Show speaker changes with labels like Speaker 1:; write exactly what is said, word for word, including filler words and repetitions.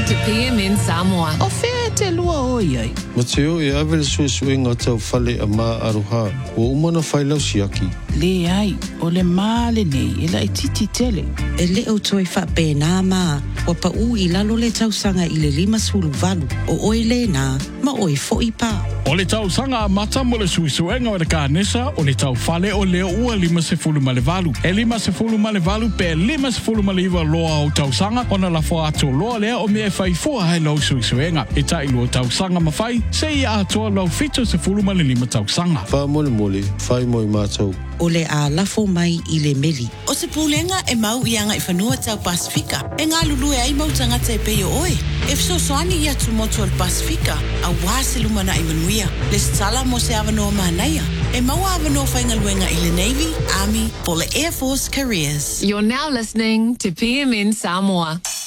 Speaker 1: to P M N Samoa.
Speaker 2: O fea te lua oi ai.
Speaker 3: Mateo e avel sue sue ngata fale a ma aroha. O umana whailau siaki.
Speaker 2: Le ai, o le male nei, e la e titi tele.
Speaker 4: E le o toi wha pēnā mā, wa pa u i lalo le tausanga i le lima sulu valu, o oi le nā, ma oi fo i pā.
Speaker 5: O le tau sanga a mata mo le suisuenga o le kānesa, o le tau fale o leo ua lima se fulu ma le valu. E lima se fulu ma le valu pe lima se fulu ma le iwa loa o tau sanga, ona la fo ato loa lea o mea fai fua hai lau suisuenga. E tai lua tau sanga ma fai, se i atoa lau fito se fulu ma le lima tau sanga.
Speaker 3: Wha mole mole, whai moi mātou.
Speaker 4: O le a lafo mai i le meli.
Speaker 6: O se pūlenga e mau i anga i whanua tau Pasifika. E ngā lulu e ai mau tangata e peo oe. E fso soani i atu motu al Pasifika, a wāse lumana i manuia. Le stala mo se avanoa mahanaia. E mau avanoa whainga luenga i le Navy, Army, po le Air Force Careers.
Speaker 1: You're now listening to P M N Samoa.